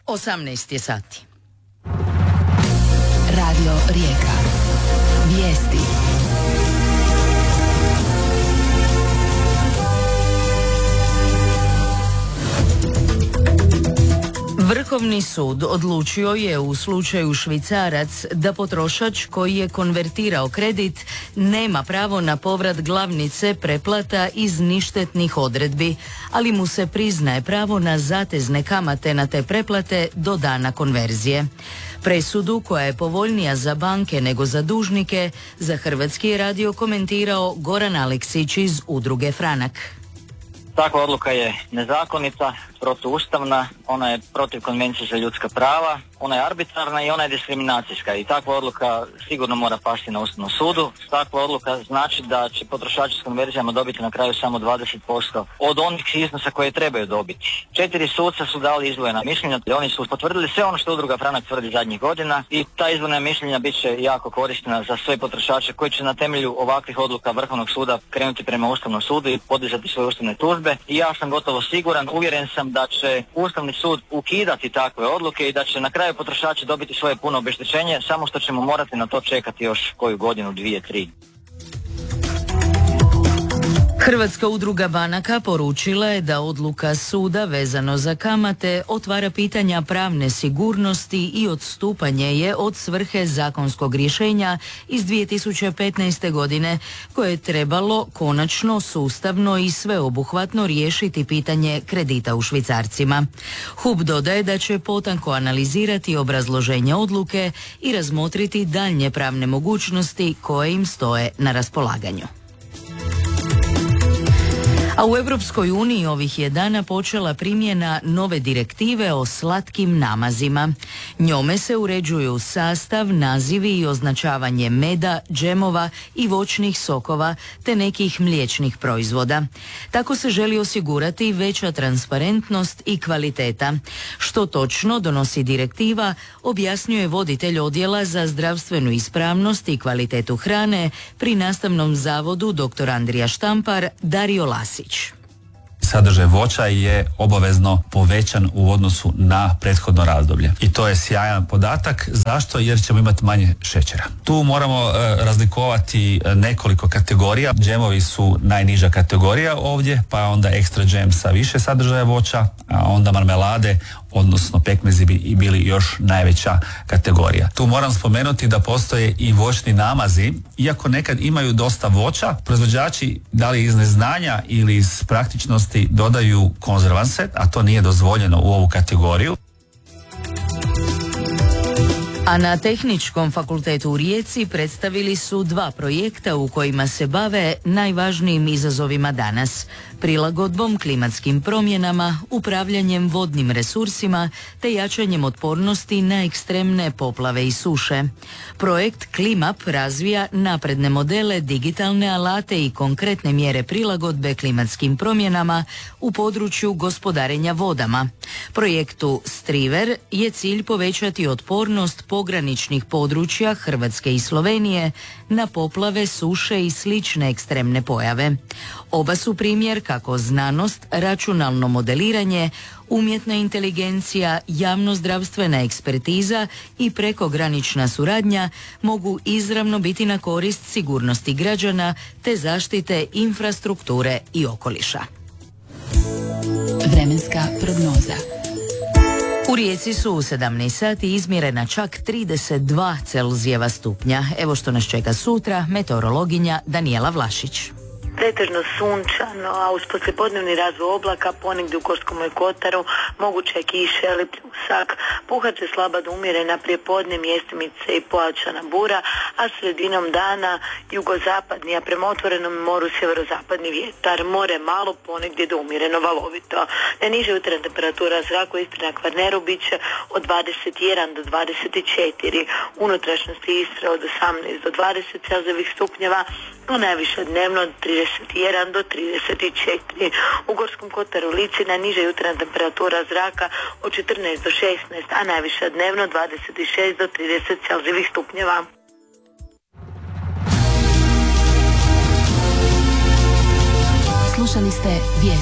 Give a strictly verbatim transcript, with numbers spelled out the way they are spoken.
osamnaest je sati. Radio Rijeka. Vijesti. Vrhovni sud odlučio je u slučaju Švicarac da potrošač koji je konvertirao kredit nema pravo na povrat glavnice preplata iz ništetnih odredbi, ali mu se priznaje pravo na zatezne kamate na te preplate do dana konverzije. Presudu, koja je povoljnija za banke nego za dužnike, za Hrvatski je radio komentirao Goran Aleksić iz Udruge Franak. Takva odluka je nezakonita, protuustavna, ona je protiv Konvencije za ljudska prava, ona je arbitrarna i ona je diskriminacijska i takva odluka sigurno mora pasti na Ustavnom sudu. Takva odluka znači da će potrošači s konverzijama dobiti na kraju samo dvadeset posto od onih iznosa koje trebaju dobiti. Četiri suca su dali izdvojena mišljenja, oni su potvrdili sve ono što Udruga Franak tvrdi zadnjih godina i ta izdvojena mišljenja bit će jako korisna za sve potrošače koji će na temelju ovakvih odluka Vrhovnog suda krenuti prema Ustavnom sudu i podizati svoje ustavne tužbe. I ja sam gotovo siguran, uvjeren sam da će Ustavni sud ukidati takve odluke i da će na kraju potrošači dobiti svoje puno obeštećenje, samo što ćemo morati na to čekati još koju godinu, dvije, tri. Hrvatska udruga banaka poručila je da odluka suda vezano za kamate otvara pitanja pravne sigurnosti i odstupanje je od svrhe zakonskog rješenja iz dvije tisuće petnaeste. godine koje je trebalo konačno, sustavno i sveobuhvatno riješiti pitanje kredita u švicarcima. H U B dodaje da će potanko analizirati obrazloženje odluke i razmotriti daljnje pravne mogućnosti koje im stoje na raspolaganju. A u Europskoj uniji ovih je dana počela primjena nove direktive o slatkim namazima. Njome se uređuju sastav, nazivi i označavanje meda, džemova i voćnih sokova te nekih mliječnih proizvoda. Tako se želi osigurati veća transparentnost i kvaliteta. Što točno donosi direktiva, objasnjuje voditelj odjela za zdravstvenu ispravnost i kvalitetu hrane pri Nastavnom zavodu dr. Andrija Štampar, Dario Lasić. Sadržaj voća je obavezno povećan u odnosu na prethodno razdoblje. I to je sjajan podatak. Zašto? Jer ćemo imati manje šećera. Tu moramo e, razlikovati nekoliko kategorija. Džemovi su najniža kategorija ovdje, pa onda ekstra džem sa više sadržaja voća, a onda marmelade, odnosno pekmezi bi bili još najveća kategorija. Tu moram spomenuti da postoje i voćni namazi, iako nekad imaju dosta voća, proizvođači da li iz neznanja ili iz praktičnosti dodaju konzervanse, a to nije dozvoljeno u ovu kategoriju. A na Tehničkom fakultetu u Rijeci predstavili su dva projekta u kojima se bave najvažnijim izazovima danas: prilagodbom klimatskim promjenama, upravljanjem vodnim resursima te jačanjem otpornosti na ekstremne poplave i suše. Projekt Klimap razvija napredne modele, digitalne alate i konkretne mjere prilagodbe klimatskim promjenama u području gospodarenja vodama. Projektu Striver je cilj povećati otpornost pograničnih područja Hrvatske i Slovenije na poplave, suše i slične ekstremne pojave. Oba su primjer kako znanost, računalno modeliranje, umjetna inteligencija, javnozdravstvena ekspertiza i prekogranična suradnja mogu izravno biti na korist sigurnosti građana te zaštite infrastrukture i okoliša. Vremenska prognoza. U Rijeci su u sedamnaest sati izmjerena čak trideset dva Celzijeva stupnja. Evo što nas čeka sutra, meteorologinja Danijela Vlašić. Pretežno sunčano, a uz poslijepodnevni razvoj oblaka ponegdje u Gorskom kotaru moguće je kiše ili pljusak. Puhat će slaba do umjerena prijepodne, mjestimice i pojačana bura, a sredinom dana jugozapadni, a prema otvorenom moru sjeverozapadni vjetar. More malo, ponegdje do umjereno valovito. Najniža jutarnja temperatura zraka u Istri na Kvarneru bit će od dvadeset jedan do dvadeset četiri, unutrašnjosti Istre od osamnaest do dvadeset Celzijevih stupnjeva, a najviše dnevno od trideset jedan do trideset četiri. U Gorskom kotaru Lici najniža jutarnja temperatura zraka od četrnaest do šesnaest, a najviša dnevno dvadeset šest do trideset Celzijevih stupnjeva. Slušali ste vijesti